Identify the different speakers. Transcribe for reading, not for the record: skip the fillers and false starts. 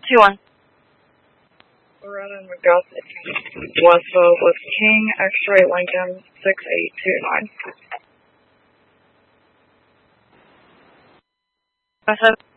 Speaker 1: 2-1.
Speaker 2: Loretta McGuff, Westville with King, X-ray Lincoln, 6829.
Speaker 1: What's up?